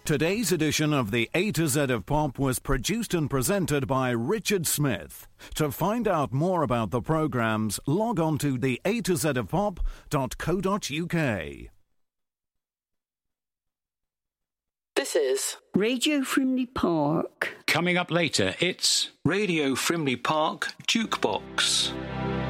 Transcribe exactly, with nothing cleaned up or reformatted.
Today's edition of the A to Z of Pop was produced and presented by Richard Smith. To find out more about the programmes, log on to the a to z of pop dot co dot uk. This is Radio Frimley Park. Coming up later, it's Radio Frimley Park Jukebox.